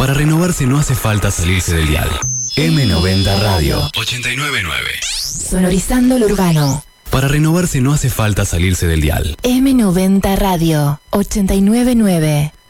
Para renovarse no hace falta salirse del dial. M90 Radio 899. Sonorizando lo urbano. Para renovarse no hace falta salirse del dial. M90 Radio 899.